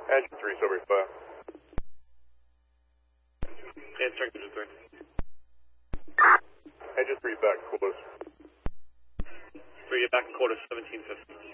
Engine 3, Silver 5. Yeah, check Engine 3. Engine 3 back, quarters. 3, you're back in quarters, 1750.